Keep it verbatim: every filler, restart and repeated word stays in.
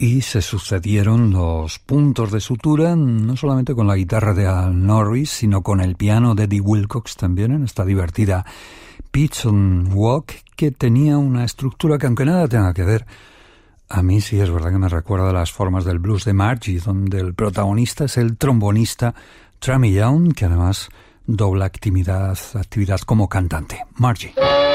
Y se sucedieron los puntos de sutura, no solamente con la guitarra de Al Norris, sino con el piano de Eddie Wilcox también, en esta divertida Pigeon Walk, que tenía una estructura que, aunque nada tenga que ver, a mí sí es verdad que me recuerda a las formas del blues de Margie, donde el protagonista es el trombonista Trammy Young, que además dobla actividad, actividad como cantante. Margie.